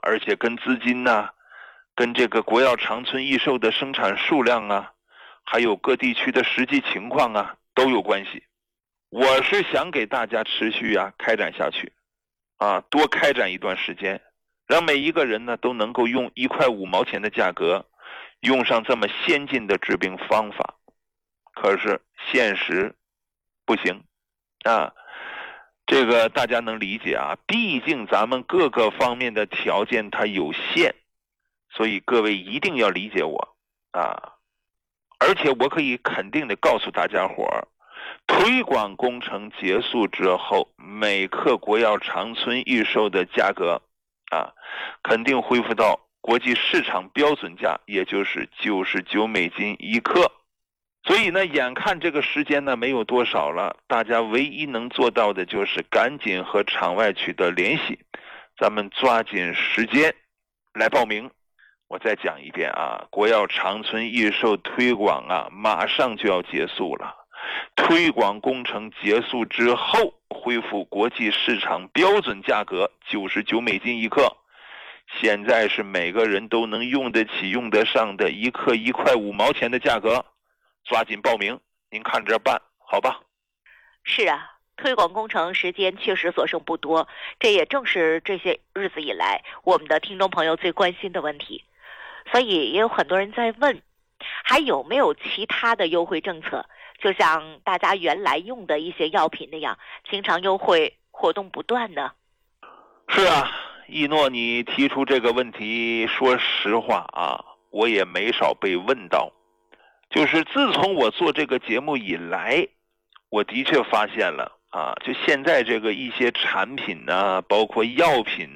而且跟资金呢，跟这个国药长春益寿的生产数量啊，还有各地区的实际情况啊，都有关系。我是想给大家持续开展下去多开展一段时间，让每一个人呢都能够用1块5毛钱的价格用上这么先进的治病方法。可是现实不行这个大家能理解毕竟咱们各个方面的条件它有限，所以各位一定要理解我而且我可以肯定的告诉大家伙儿，推广工程结束之后，每克国药长春益寿的价格肯定恢复到国际市场标准价，也就是99美金1克。所以呢，眼看这个时间呢没有多少了，大家唯一能做到的就是赶紧和场外取得联系，咱们抓紧时间来报名。我再讲一遍国药长春益寿推广马上就要结束了。推广工程结束之后，恢复国际市场标准价格99美金1克。现在是每个人都能用得起用得上的1克1块5毛钱的价格，抓紧报名，您看着办好吧？ 是推广工程时间确实所剩不多，这也正是这些日子以来我们的听众朋友最关心的问题。所以也有很多人在问，还有没有其他的优惠政策，就像大家原来用的一些药品那样，经常优惠活动不断呢？ 是一诺，你提出这个问题，说实话我也没少被问到。就是自从我做这个节目以来，我的确发现了就现在这个一些产品包括药品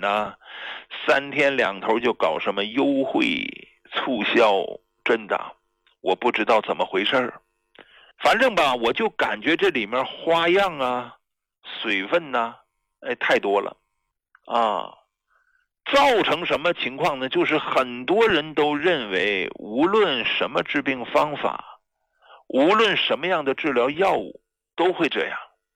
3天2头就搞什么优惠促销，真的我不知道怎么回事。反正吧，我就感觉这里面花样水分太多了造成什么情况呢？就是很多人都认为无论什么治病方法，无论什么样的治疗药物都会这样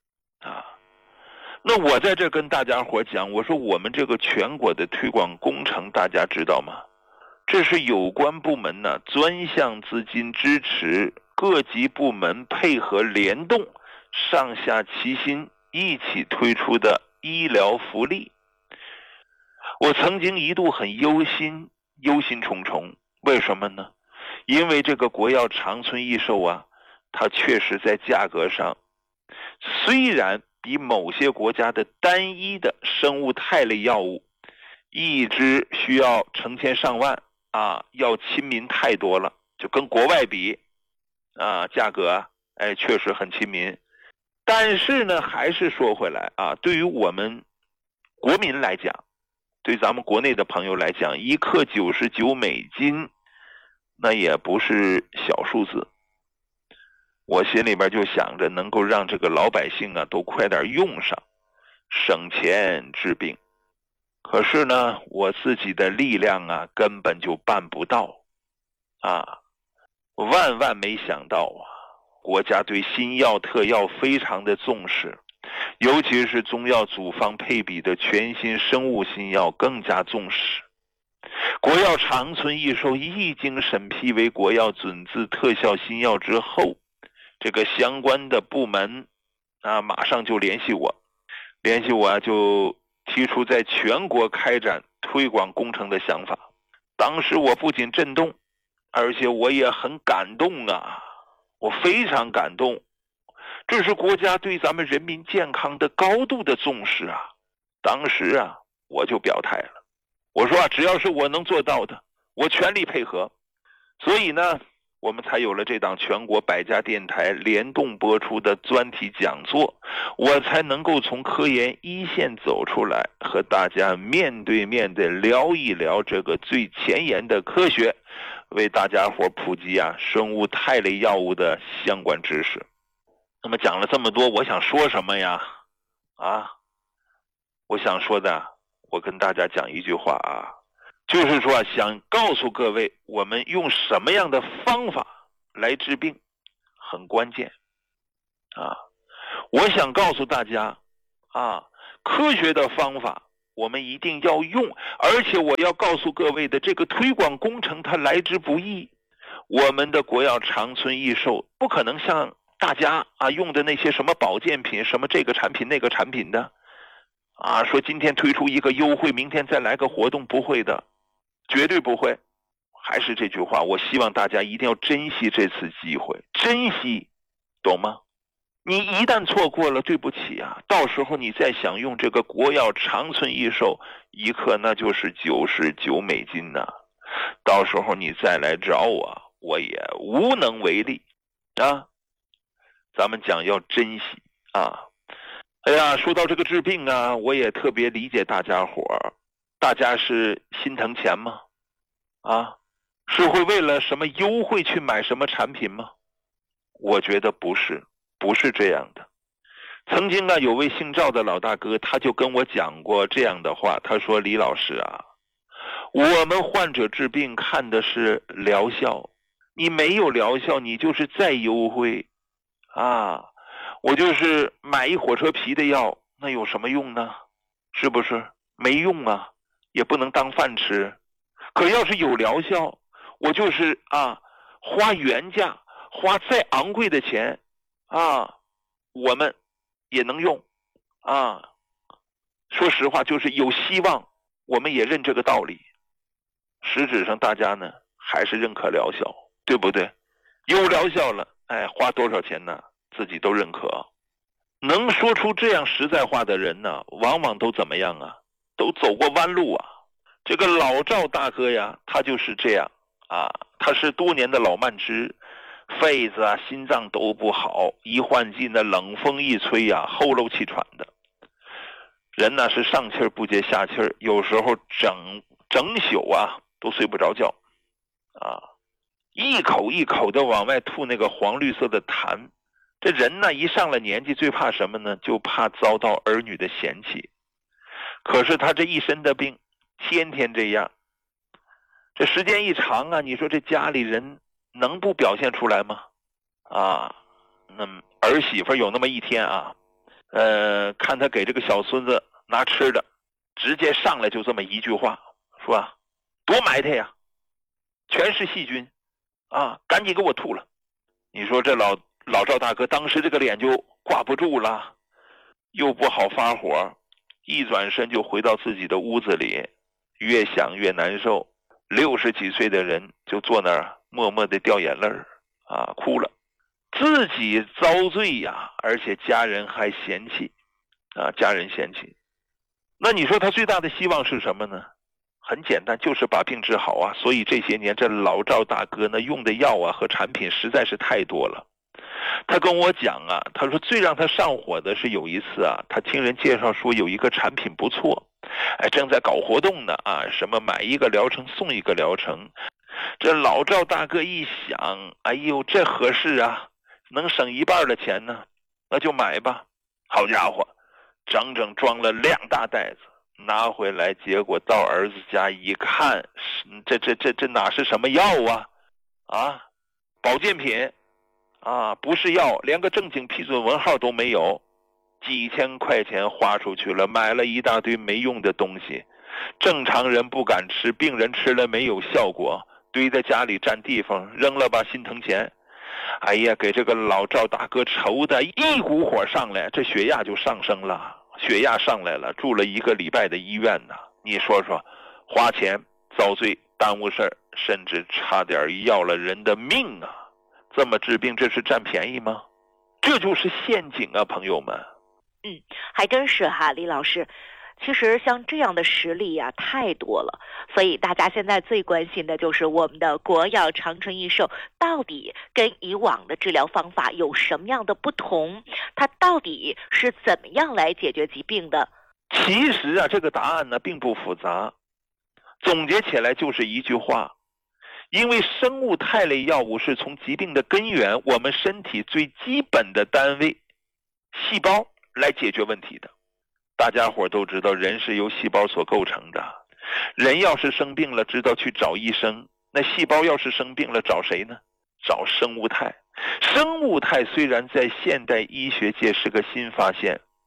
那我在这跟大家伙讲，我说我们这个全国的推广工程大家知道吗？这是有关部门专项资金支持，各级部门配合联动，上下齐心一起推出的医疗福利。我曾经一度很忧心忡忡，为什么呢？因为这个国药长春益寿它确实在价格上虽然比某些国家的单一的生物肽类药物一支需要成千上万要亲民太多了，就跟国外比价格确实很亲民。但是呢，还是说回来对于我们国民来讲，对咱们国内的朋友来讲，1克99美金那也不是小数字。我心里边就想着能够让这个老百姓都快点用上，省钱治病。可是呢，我自己的力量根本就办不到万万没想到国家对新药特药非常的重视，尤其是中药组方配比的全新生物新药更加重视。国药长春益寿一经审批为国药准字特效新药之后，这个相关的部门马上就联系我就提出在全国开展推广工程的想法。当时我不仅震动，而且我也很感动我非常感动，这是国家对咱们人民健康的高度的重视当时我就表态了，我说只要是我能做到的，我全力配合。所以呢，我们才有了这档全国100家电台联动播出的专题讲座，我才能够从科研一线走出来，和大家面对面的聊一聊这个最前沿的科学，为大家伙普及生物肽类药物的相关知识。那么讲了这么多，我想说什么呀？我想说的，我跟大家讲一句话就是说想告诉各位，我们用什么样的方法来治病很关键我想告诉大家科学的方法我们一定要用，而且我要告诉各位的，这个推广工程它来之不易。我们的国药长春益寿不可能像大家用的那些什么保健品，什么这个产品那个产品的说今天推出一个优惠，明天再来个活动，不会的，绝对不会。还是这句话，我希望大家一定要珍惜这次机会，珍惜，懂吗？你一旦错过了，对不起到时候你再想用这个国药长春益寿一克，那就是99美金到时候你再来找我也无能为力咱们讲要珍惜哎呀，说到这个治病我也特别理解大家伙儿，大家是心疼钱吗？是会为了什么优惠去买什么产品吗？我觉得不是这样的。曾经有位姓赵的老大哥，他就跟我讲过这样的话，他说李老师我们患者治病看的是疗效，你没有疗效，你就是再优惠我就是买一火车皮的药，那有什么用呢？是不是？没用也不能当饭吃。可要是有疗效，我就是花原价，花再昂贵的钱我们也能用说实话，就是有希望，我们也认这个道理。实质上大家呢还是认可疗效，对不对？有疗效了，花多少钱呢自己都认可。能说出这样实在话的人呢，往往都怎么样都走过弯路这个老赵大哥他就是这样他是多年的老慢支，肺子心脏都不好，一换季呢冷风一吹后漏气喘的人呢是上气儿不接下气儿，有时候整宿都睡不着觉一口一口的往外吐那个黄绿色的痰。这人呢一上了年纪，最怕什么呢？就怕遭到儿女的嫌弃。可是他这一身的病，天天这样，这时间一长你说这家里人能不表现出来吗？那儿媳妇有那么一天看他给这个小孙子拿吃的，直接上来就这么一句话，说多埋汰呀，全是细菌赶紧给我吐了。你说这老赵大哥当时这个脸就挂不住了，又不好发火，一转身就回到自己的屋子里，越想越难受。60几岁的人就坐那儿默默的掉眼泪哭了，自己遭罪而且家人还嫌弃家人嫌弃。那你说他最大的希望是什么呢？很简单，就是把病治好所以这些年这老赵大哥呢用的药和产品实在是太多了。他跟我讲他说最让他上火的是有一次他听人介绍说有一个产品不错，正在搞活动呢什么买一个疗程送一个疗程。这老赵大哥一想，哎呦这合适能省一半的钱呢，那就买吧。好家伙，整整装了2大袋子拿回来，结果到儿子家一看，这哪是什么药保健品不是药，连个正经批准文号都没有，几千块钱花出去了，买了一大堆没用的东西，正常人不敢吃，病人吃了没有效果，堆在家里占地方，扔了吧心疼钱。哎呀，给这个老赵大哥愁的一股火上来，这血压就上升了，血压上来了，住了1个礼拜的医院呢。你说说，花钱遭罪耽误事儿，甚至差点要了人的命这么治病，这是占便宜吗？这就是陷阱朋友们。 还真是李老师。其实像这样的实例太多了，所以大家现在最关心的就是我们的国药长春益寿到底跟以往的治疗方法有什么样的不同，它到底是怎么样来解决疾病的。 其实这个答案呢并不复杂，总结起来就是一句话，因为生物肽类药物是从疾病的根源，我们身体最基本的单位细胞来解决问题的。大家伙都知道人是由细胞所构成的，人要是生病了知道去找医生，那细胞要是生病了找谁呢？找生物肽。生物肽虽然在现代医学界是个新发现，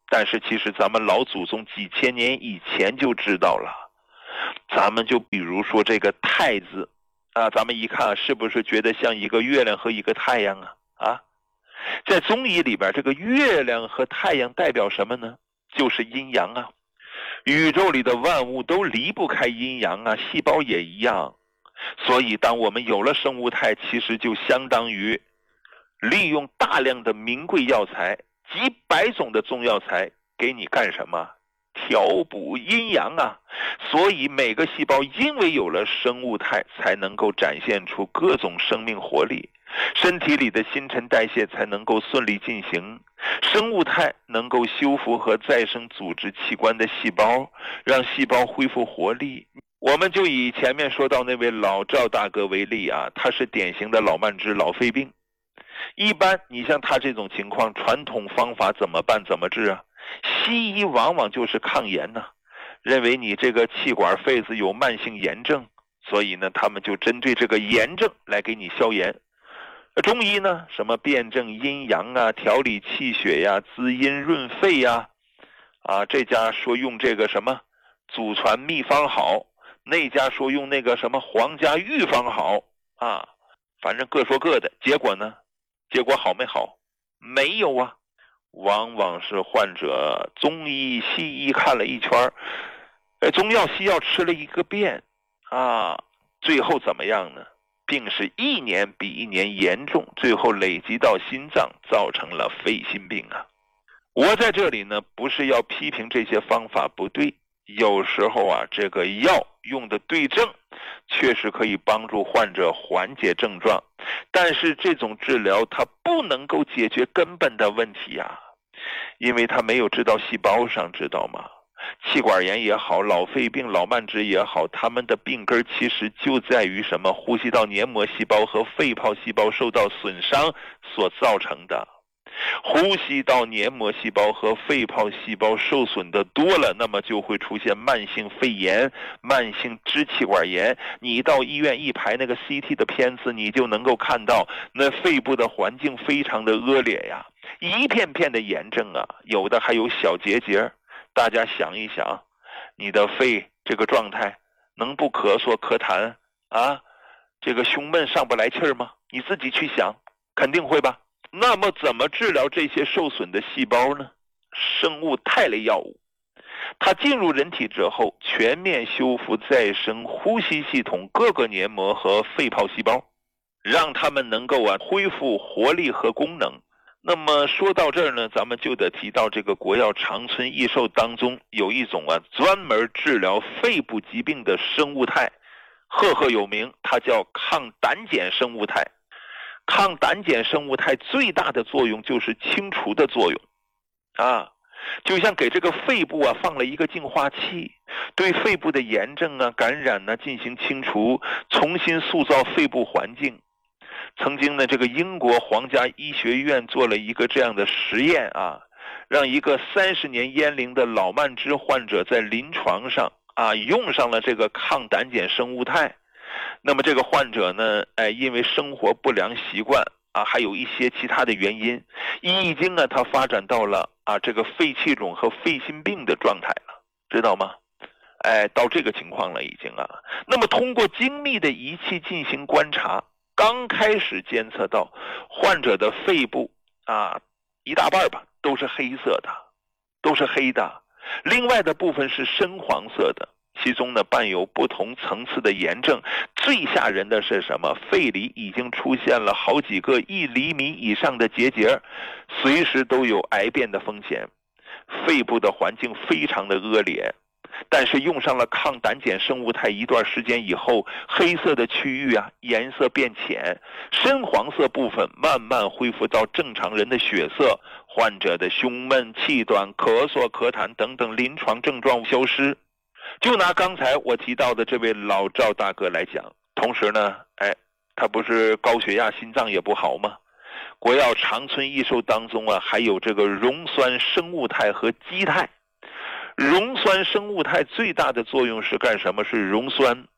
但是其实咱们老祖宗几千年以前就知道了。咱们就比如说这个太字啊，咱们一看是不是觉得像一个月亮和一个太阳啊？在中医里边，这个月亮和太阳代表什么呢？就是阴阳啊。宇宙里的万物都离不开阴阳啊，细胞也一样。所以当我们有了生物态，其实就相当于利用大量的名贵药材，几百种的中药材给你干什么？调补阴阳啊。所以每个细胞因为有了生物态，才能够展现出各种生命活力，身体里的新陈代谢才能够顺利进行，生物态能够修复和再生组织器官的细胞，让细胞恢复活力。我们就以前面说到那位老赵大哥为例啊，他是典型的老慢支、老肺病。一般你像他这种情况，传统方法怎么办？怎么治啊？西医往往就是抗炎呢，认为你这个气管肺子有慢性炎症，所以呢他们就针对这个炎症来给你消炎。中医呢，什么辩证阴阳啊，调理气血呀，滋阴润肺呀，这家说用这个什么祖传秘方好，那家说用那个什么皇家御方好啊，反正各说各的。结果呢？结果好没好？没有啊，往往是患者中医西医看了一圈，中药西药吃了一个遍啊，最后怎么样呢？病是一年比一年严重，最后累积到心脏，造成了肺心病啊。我在这里呢，不是要批评这些方法不对，有时候啊，这个药用的对症，确实可以帮助患者缓解症状，但是这种治疗它不能够解决根本的问题啊，因为它没有治到细胞上，知道吗？气管炎也好，老肺病、老慢支也好，他们的病根其实就在于什么？呼吸道黏膜细胞和肺泡细胞受到损伤所造成的。呼吸道黏膜细胞和肺泡细胞受损的多了，那么就会出现慢性肺炎、慢性支气管炎。你到医院一排那个 CT 的片子，你就能够看到那肺部的环境非常的恶劣呀，一片片的炎症啊，有的还有小结节。大家想一想，你的肺这个状态能不咳嗽咳痰啊？这个胸闷上不来气儿吗？你自己去想，肯定会吧。那么怎么治疗这些受损的细胞呢？生物肽类药物，它进入人体之后，全面修复再生呼吸系统各个黏膜和肺泡细胞，让它们能够恢复活力和功能。那么说到这儿呢，咱们就得提到这个国药长春益寿当中有一种专门治疗肺部疾病的生物肽，赫赫有名，它叫抗胆碱生物肽。抗胆碱生物肽最大的作用就是清除的作用啊，就像给这个肺部放了一个净化器，对肺部的炎症感染进行清除，重新塑造肺部环境。曾经呢，这个英国皇家医学院做了一个这样的实验啊，让一个30年烟龄的老慢支患者在临床上用上了这个抗胆碱生物肽。那么这个患者呢，因为生活不良习惯还有一些其他的原因，已经他发展到了这个肺气肿和肺心病的状态了，知道吗？到这个情况了已经那么通过精密的仪器进行观察，刚开始监测到患者的肺部一大半吧都是黑色的，都是黑的，另外的部分是深黄色的，其中呢伴有不同层次的炎症。最吓人的是什么？肺里已经出现了好几个1厘米以上的结节，随时都有癌变的风险，肺部的环境非常的恶劣。但是用上了抗胆碱生物肽一段时间以后，黑色的区域颜色变浅，深黄色部分慢慢恢复到正常人的血色，患者的胸闷、气短、咳嗽、咳痰等等临床症状消失。就拿刚才我提到的这位老赵大哥来讲，同时呢，他不是高血压、心脏也不好吗？国药长春益寿当中还有这个溶酸生物肽和基肽。溶酸生物肽最大的作用是干什么？是溶酸，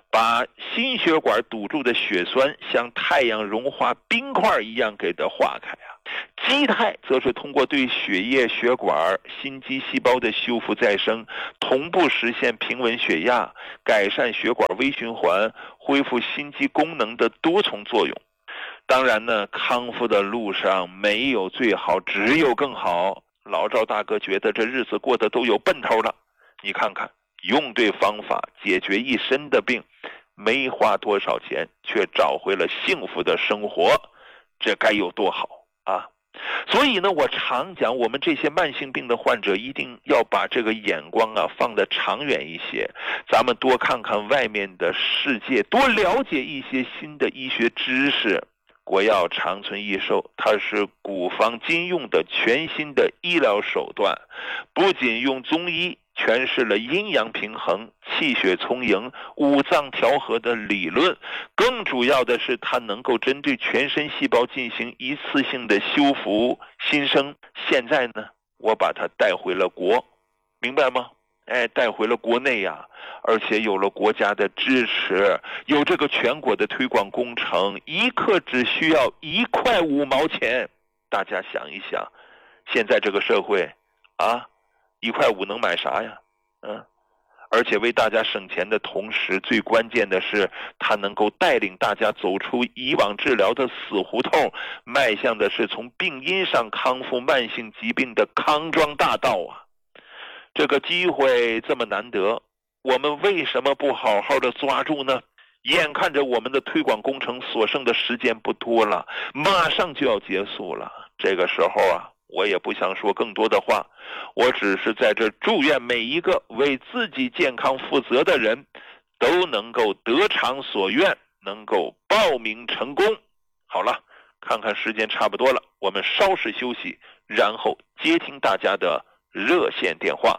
把心血管堵住的血栓像太阳融化冰块一样给它化开啊。肌肽则是通过对血液、血管、心肌细胞的修复再生，同步实现平稳血压、改善血管微循环、恢复心肌功能的多重作用。当然呢，康复的路上没有最好，只有更好。老赵大哥觉得这日子过得都有奔头了。你看看，用对方法解决一身的病，没花多少钱，却找回了幸福的生活，这该有多好啊！所以呢，我常讲，我们这些慢性病的患者一定要把这个眼光啊放得长远一些，咱们多看看外面的世界，多了解一些新的医学知识。国药长存益寿，它是古方今用的全新的医疗手段，不仅用中医诠释了阴阳平衡、气血充盈、五脏调和的理论，更主要的是它能够针对全身细胞进行一次性的修复新生。现在呢，我把它带回了国，明白吗？带回了国内呀，而且有了国家的支持，有这个全国的推广工程，一克只需要1块5毛钱。大家想一想，现在这个社会啊，1块5能买啥呀？而且为大家省钱的同时，最关键的是它能够带领大家走出以往治疗的死胡同，迈向的是从病因上康复慢性疾病的康庄大道啊。这个机会这么难得，我们为什么不好好的抓住呢？眼看着我们的推广工程所剩的时间不多了，马上就要结束了。这个时候啊，我也不想说更多的话，我只是在这祝愿每一个为自己健康负责的人都能够得偿所愿，能够报名成功。好了，看看时间差不多了，我们稍事休息，然后接听大家的热线电话。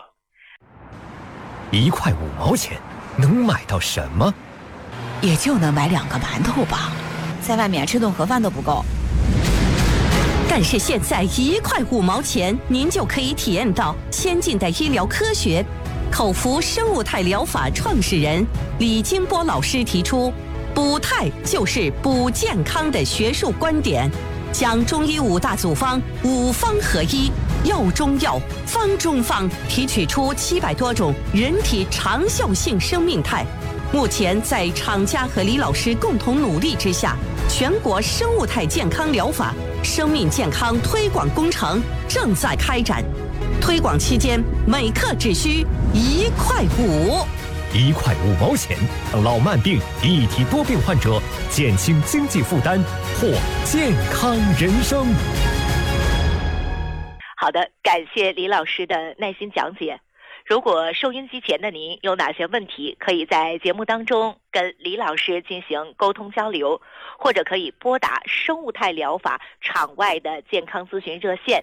1块5毛钱能买到什么？ 也就能买2个馒头吧，在外面吃顿盒饭都不够。 但是现在1块5毛钱，您就可以体验到先进的医疗科学。口服生物肽疗法创始人李金波老师提出，补肽就是补健康的学术观点，将中医5大组方5方合一，药中药，方中方，提取出700多种人体长效性生命肽。目前在厂家和李老师共同努力之下，全国生物肽健康疗法生命健康推广工程正在开展。推广期间，每克只需1块5。 1块5毛钱，老慢病、一体多病患者减轻经济负担，获健康人生。 好的，感谢李老师的耐心讲解。如果收音机前的您有哪些问题，可以在节目当中跟李老师进行沟通交流，或者可以拨打生物肽疗法场外的健康咨询热线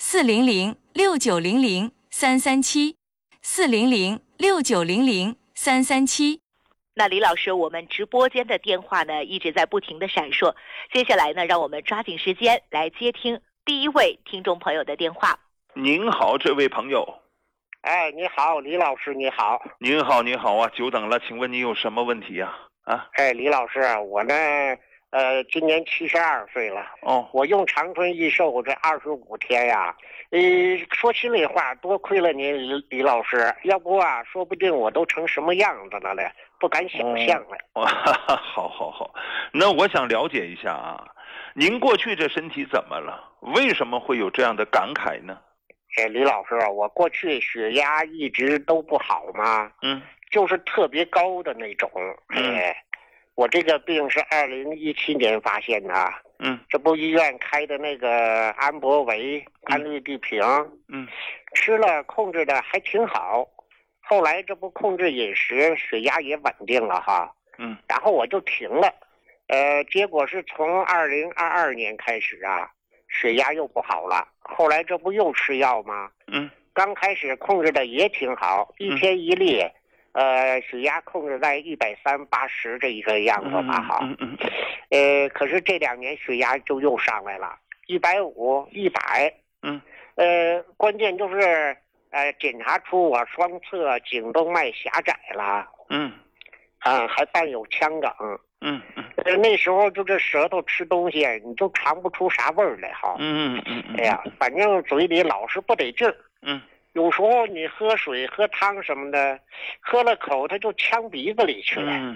400-6900-337，400-6900-337。 那李老师，我们直播间的电话呢一直在不停的闪烁，接下来呢，让我们抓紧时间来接听第一位听众朋友的电话。 您好，这位朋友。 你好，李老师，你好。 您好，您好啊，久等了，请问你有什么问题呀？ 李老师，我呢，今年72岁了。我用长春益寿这25天呀，说心里话，多亏了您李老师，要不啊，说不定我都成什么样子了嘞，不敢想象了。 好，那我想了解一下啊，您过去这身体怎么了？为什么会有这样的感慨呢？ 李老师，我过去血压一直都不好嘛，就是特别高的那种。我这个病是2017年发现的。这不医院开的那个安博维、安氯地平，吃了控制的还挺好。后来这不控制饮食，血压也稳定了哈。然后我就停了。结果是从2022年开始啊，血压又不好了。后来这不又吃药吗？刚开始控制的也挺好，一天1粒，血压控制在130/80这一个样子吧哈。可是这2年血压就又上来了，150、100。关键就是检查出我双侧颈动脉狭窄了。 还伴有腔梗。那时候就这舌头吃东西，你就尝不出啥味儿来哈。哎呀，反正嘴里老是不得劲儿。有时候你喝水、喝汤什么的，喝了口它就呛鼻子里去了。